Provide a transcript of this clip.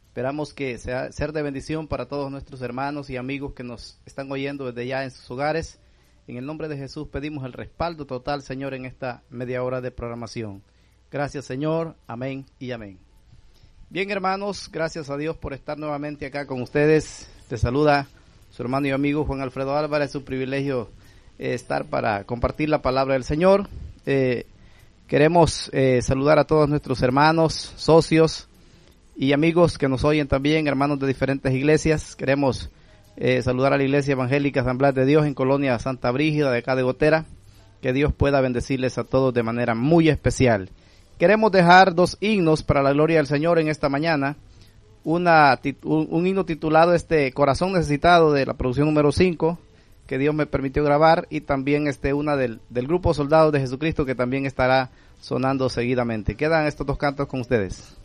Esperamos que sea ser de bendición para todos nuestros hermanos y amigos que nos están oyendo desde ya en sus hogares. En el nombre de Jesús pedimos el respaldo total, Señor, en esta media hora de programación. Gracias, Señor. Amén y amén. Bien, hermanos, gracias a Dios por estar nuevamente acá con ustedes. Te saluda su hermano y amigo Juan Alfredo Álvarez. Es un privilegio estar para compartir la palabra del Señor. Queremos saludar a todos nuestros hermanos, socios y amigos que nos oyen también, hermanos de diferentes iglesias. Queremos saludar a la Iglesia Evangélica Asamblea de Dios en Colonia Santa Brígida, de acá de Gotera. Que Dios pueda bendecirles a todos de manera muy especial. Queremos dejar 2 himnos para la gloria del Señor en esta mañana. Un himno titulado Corazón Necesitado, de la producción número 5, que Dios me permitió grabar, y también una del grupo Soldados de Jesucristo, que también estará sonando seguidamente. Quedan estos 2 cantos con ustedes.